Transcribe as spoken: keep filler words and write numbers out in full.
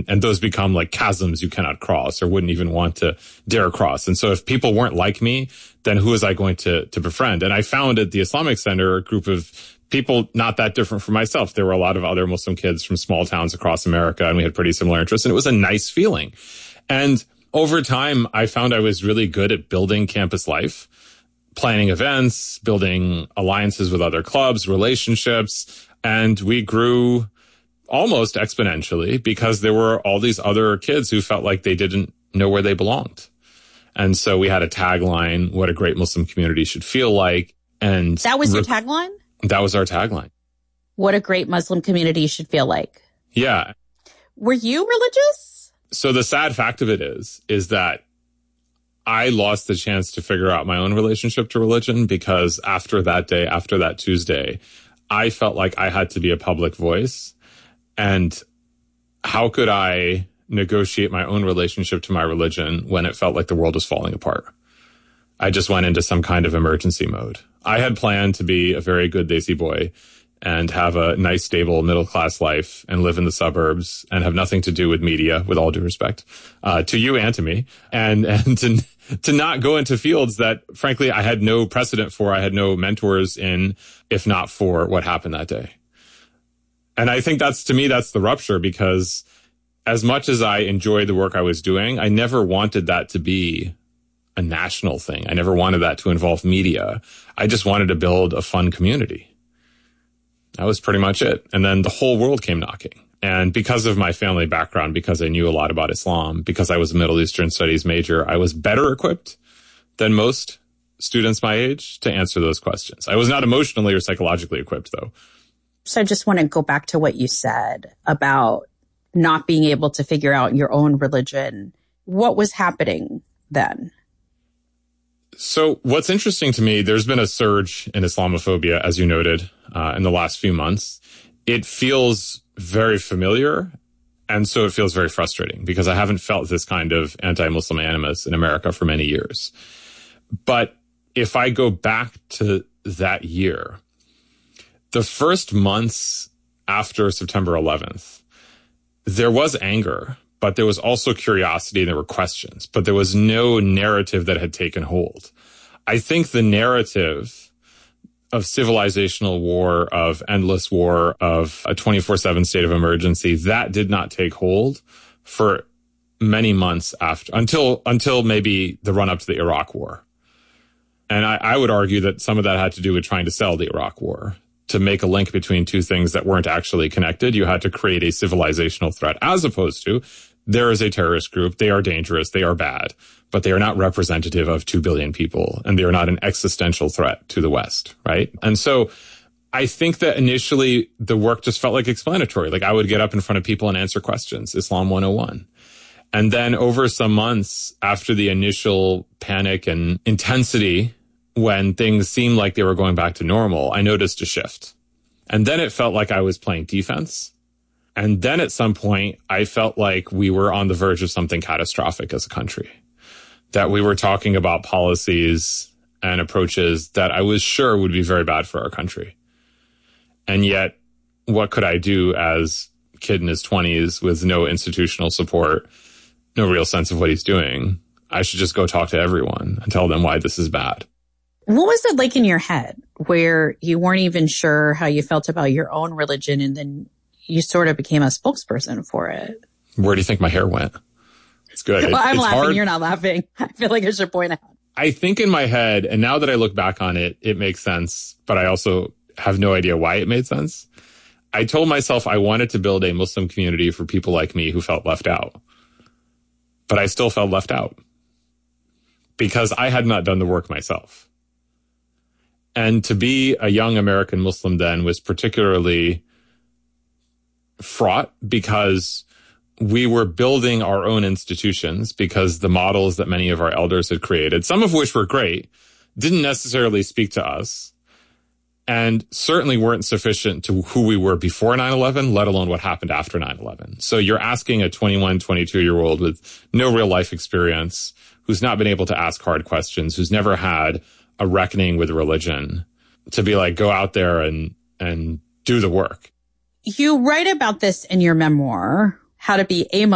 and those become like chasms you cannot cross or wouldn't even want to dare cross. And so if people weren't like me, then who was I going to, to befriend? And I found at the Islamic Center a group of people not that different from myself. There were a lot of other Muslim kids from small towns across America, and we had pretty similar interests, and it was a nice feeling. And over time, I found I was really good at building campus life, planning events, building alliances with other clubs, relationships, and we grew almost exponentially because there were all these other kids who felt like they didn't know where they belonged. And so we had a tagline, what a great Muslim community should feel like. And that was your tagline? That was our tagline. What a great Muslim community should feel like. Yeah. Were you religious? So the sad fact of it is, is that I lost the chance to figure out my own relationship to religion because after that day, after that Tuesday, I felt like I had to be a public voice. And how could I negotiate my own relationship to my religion when it felt like the world was falling apart? I just went into some kind of emergency mode. I had planned to be a very good Desi boy and have a nice, stable, middle-class life and live in the suburbs and have nothing to do with media, with all due respect, uh, to you and to me, and, and to, to not go into fields that, frankly, I had no precedent for, I had no mentors in, if not for what happened that day. And I think that's, to me, that's the rupture, because as much as I enjoyed the work I was doing, I never wanted that to be a national thing. I never wanted that to involve media. I just wanted to build a fun community. That was pretty much it. And then the whole world came knocking. And because of my family background, because I knew a lot about Islam, because I was a Middle Eastern Studies major, I was better equipped than most students my age to answer those questions. I was not emotionally or psychologically equipped, though. So I just want to go back to what you said about not being able to figure out your own religion. What was happening then? So what's interesting to me, there's been a surge in Islamophobia, as you noted, uh, in the last few months. It feels very familiar, and so it feels very frustrating because I haven't felt this kind of anti-Muslim animus in America for many years. But if I go back to that year, the first months after September eleventh, there was anger, but there was also curiosity and there were questions, but there was no narrative that had taken hold. I think the narrative of civilizational war, of endless war, of a twenty-four seven state of emergency, that did not take hold for many months after, until, until maybe the run up to the Iraq war. And I, I would argue that some of that had to do with trying to sell the Iraq war. To make a link between two things that weren't actually connected, you had to create a civilizational threat, as opposed to there is a terrorist group. They are dangerous. They are bad, but they are not representative of two billion people, and they are not an existential threat to the West, right? And so I think that initially the work just felt like explanatory. Like I would get up in front of people and answer questions, Islam one oh one. And then over some months after the initial panic and intensity, when things seemed like they were going back to normal, I noticed a shift. And then it felt like I was playing defense. And then at some point, I felt like we were on the verge of something catastrophic as a country. That we were talking about policies and approaches that I was sure would be very bad for our country. And yet, what could I do as a kid in his twenties with no institutional support, no real sense of what he's doing? I should just go talk to everyone and tell them why this is bad. What was it like in your head where you weren't even sure how you felt about your own religion and then you sort of became a spokesperson for it? Where do you think my hair went? It's good. Well, it, I'm it's laughing. hard. You're not laughing. I feel like I should point out. I think in my head, and now that I look back on it, it makes sense, but I also have no idea why it made sense. I told myself I wanted to build a Muslim community for people like me who felt left out. But I still felt left out because I had not done the work myself. And to be a young American Muslim then was particularly fraught because we were building our own institutions, because the models that many of our elders had created, some of which were great, didn't necessarily speak to us and certainly weren't sufficient to who we were before nine eleven, let alone what happened after nine eleven. So you're asking a twenty-one, twenty-two-year-old with no real life experience, who's not been able to ask hard questions, who's never had a reckoning with religion, to be like, go out there and, and do the work. You write about this in your memoir, How to Be a